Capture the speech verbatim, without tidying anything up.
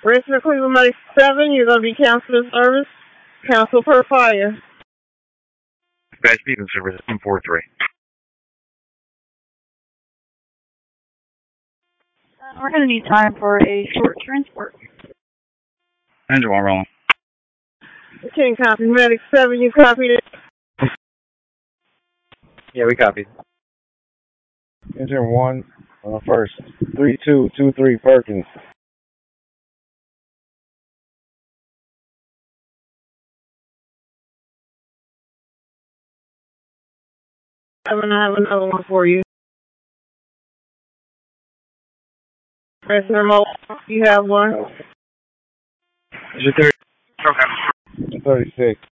Resident Cleveland ninety-seven, you're going to be canceled service. Cancel per fire. Dispatch Beacon service one four three. Uh, we're going to need time for a short transport. Engine one rolling. King copy. Medic seven, you copied it? Yeah, we copied. Engine one on the first. three two two three Perkins. I'm going to have another one for you. Resident remote, you have one. Is it thirty? Okay. thirty-six.